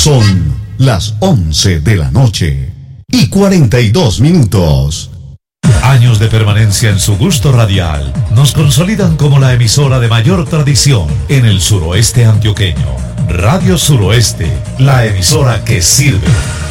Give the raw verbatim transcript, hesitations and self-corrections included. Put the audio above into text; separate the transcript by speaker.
Speaker 1: Son las once de la noche y cuarenta y dos minutos.
Speaker 2: Años de permanencia en su gusto radial nos consolidan como la emisora de mayor tradición en el suroeste antioqueño. Radio Suroeste, la emisora que sirve.